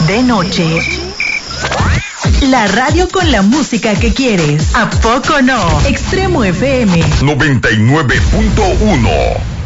de noche. La radio con la música que quieres. ¿A poco no? Extremo FM 99.1